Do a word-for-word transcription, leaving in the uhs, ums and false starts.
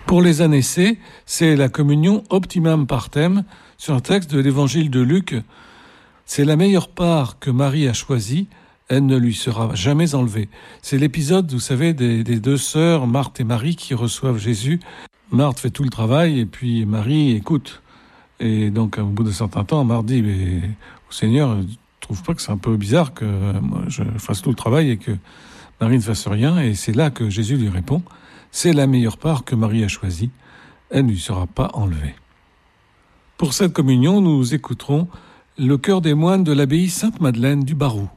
Pour les années-C, c'est la communion optimum partem sur un texte de l'évangile de Luc. C'est la meilleure part que Marie a choisie, elle ne lui sera jamais enlevée. C'est l'épisode, vous savez, des, des deux sœurs, Marthe et Marie, qui reçoivent Jésus. Marthe fait tout le travail et puis Marie écoute. Et donc, au bout d'un certain temps, Marthe dit, mais au Seigneur, je trouve pas que c'est un peu bizarre que moi, je fasse tout le travail et que Marie ne fasse rien. Et c'est là que Jésus lui répond, c'est la meilleure part que Marie a choisie, elle ne lui sera pas enlevée. Pour cette communion, nous écouterons le chœur des moines de l'abbaye Sainte-Madeleine du Barroux.